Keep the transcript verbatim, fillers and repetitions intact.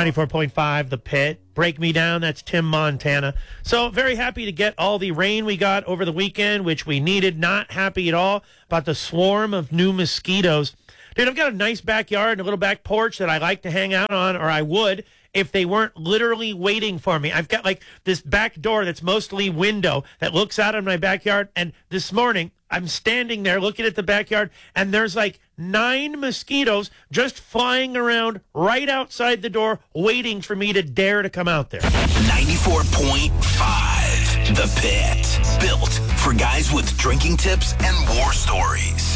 ninety-four point five, The Pit. Break Me Down, that's Tim Montana. So very happy to get all the rain we got over the weekend, which we needed. Not happy at all about the swarm of new mosquitoes. Dude, I've got a nice backyard and a little back porch that I like to hang out on, or I would if they weren't literally waiting for me. I've got like this back door that's mostly window that looks out on my backyard. And this morning, I'm standing there looking at the backyard, and there's like nine mosquitoes just flying around right outside the door, waiting for me to dare to come out there. ninety-four point five, The Pit. Built for guys with drinking tips and war stories.